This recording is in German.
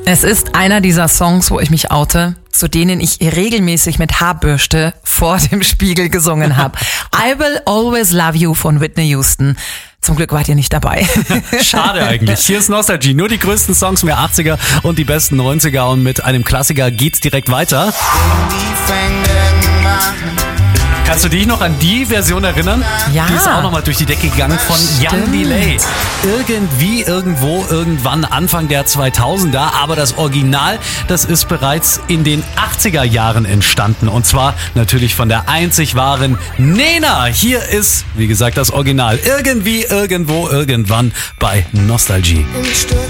Es ist einer dieser Songs, wo ich mich oute, zu denen ich regelmäßig mit Haarbürste vor dem Spiegel gesungen habe. I Will Always Love You von Whitney Houston. Zum Glück wart ihr nicht dabei. Schade eigentlich. Hier ist Nostalgie. Nur die größten Songs der 80er und die besten 90er. Und mit einem Klassiker geht's direkt weiter. Kannst du dich noch an die Version erinnern? Ja. Die ist auch nochmal durch die Decke gegangen von Jan Delay. Irgendwie, irgendwo, irgendwann Anfang der 2000er. Aber das Original, das ist bereits in den 80er Jahren entstanden. Und zwar natürlich von der einzig wahren Nena. Hier ist, wie gesagt, das Original. Irgendwie, irgendwo, irgendwann bei Nostalgie.